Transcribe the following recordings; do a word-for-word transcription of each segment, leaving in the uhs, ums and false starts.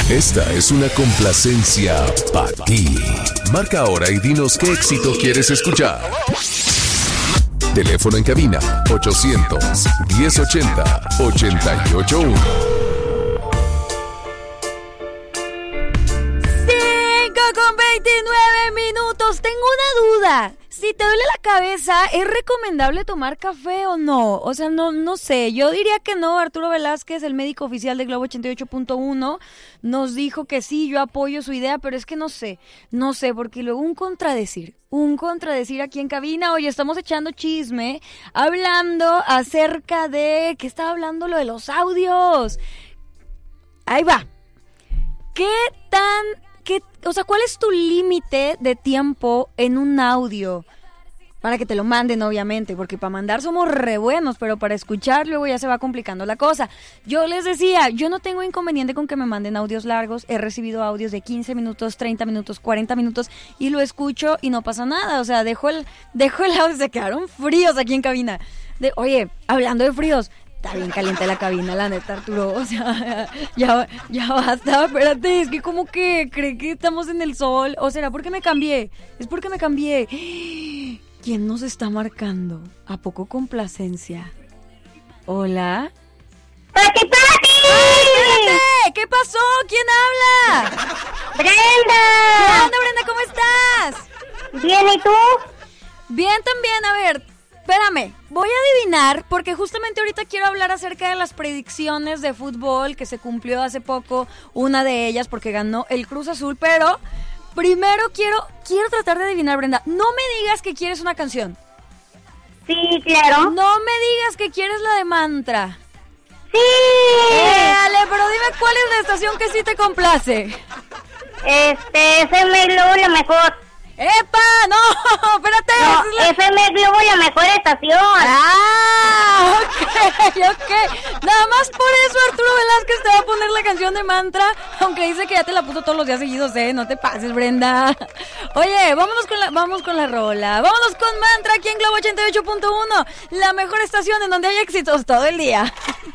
Esta es una complacencia para ti. Marca ahora y dinos qué éxito quieres escuchar. Teléfono en cabina ochocientos, diez ochenta, ochenta y ocho uno. cinco con veintinueve minutos. Tengo una duda. Si te duele la cabeza, ¿es recomendable tomar café o no? O sea, no, no sé. Yo diría que no. Arturo Velázquez, el médico oficial de Globo ochenta y ocho punto uno, nos dijo que sí, yo apoyo su idea, pero es que no sé. No sé, porque luego un contradecir. Un contradecir aquí en cabina. Oye, estamos echando chisme, hablando acerca de... ¿Qué estaba hablando? Lo de los audios. Ahí va. ¿Qué tan... qué, o sea, cuál es tu límite de tiempo en un audio? Para que te lo manden, obviamente, porque para mandar somos re buenos, pero para escuchar luego ya se va complicando la cosa. Yo les decía, yo no tengo inconveniente con que me manden audios largos. He recibido audios de quince minutos, treinta minutos, cuarenta minutos y lo escucho y no pasa nada. O sea, dejo el, dejo el audio, se quedaron fríos aquí en cabina. De, oye, hablando de fríos, está bien caliente la cabina, la neta, Arturo. O sea, ya, ya basta, espérate, es que como que cree que estamos en el sol. ¿O será porque me cambié? Es porque me cambié. ¿Quién nos está marcando? ¿A poco complacencia? ¿Hola? ¡Pati, Pati! ¡Ay, espérate! ¿Qué pasó? ¿Quién habla? ¡Brenda! ¿Qué onda, Brenda? ¿Cómo estás? Bien, ¿y tú? Bien también, a ver, espérame, voy a adivinar, porque justamente ahorita quiero hablar acerca de las predicciones de fútbol que se cumplió hace poco, una de ellas porque ganó el Cruz Azul, pero... Primero quiero quiero tratar de adivinar, Brenda. No me digas que quieres una canción. Sí, claro. No me digas que quieres la de Mantra. ¡Sí! Eh, Ale, pero dime cuál es la estación que sí te complace. Este, F M Globo, la mejor. ¡Epa! ¡No! ¡Espérate! No, es la... F M Globo, la mejor estación. ¡Ah! Ok, ok. Nada más por eso Arturo Velázquez te va a poner la canción de Mantra, aunque dice que ya te la puso todos los días seguidos, ¿eh? No te pases, Brenda. Oye, vámonos con la, vamos con la rola. Vámonos con Mantra aquí en Globo ochenta y ocho punto uno, la mejor estación en donde hay éxitos todo el día.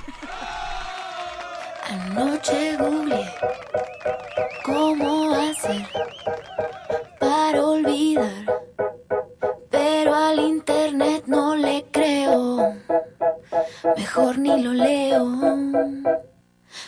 Anoche googleé cómo hacer para olvidar, pero al internet no le creo, mejor ni lo leo.